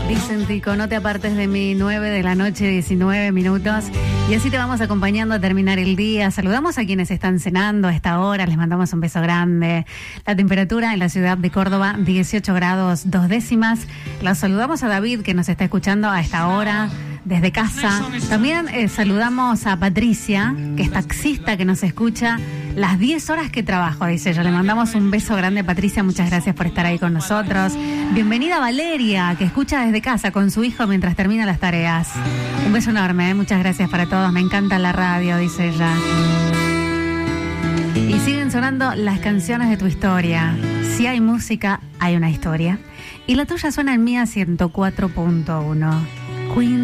Vicentico, no te apartes de mí, 9 de la noche, 19 minutos. Y así te vamos acompañando a terminar el día. Saludamos a quienes están cenando a esta hora, les mandamos un beso grande. La temperatura en la ciudad de Córdoba, 18 grados 2 décimas. Los saludamos a David, que nos está escuchando a esta hora desde casa. También saludamos a Patricia, que es taxista, que nos escucha las 10 horas que trabajo, dice ella. Le mandamos un beso grande, Patricia, muchas gracias por estar ahí con nosotros. Bienvenida Valeria, que escucha desde casa con su hijo mientras termina las tareas. Un beso enorme, muchas gracias para todos. Me encanta la radio, dice ella. Y siguen sonando las canciones de tu historia. Si hay música, hay una historia. Y la tuya suena en Mía 104.1. Queen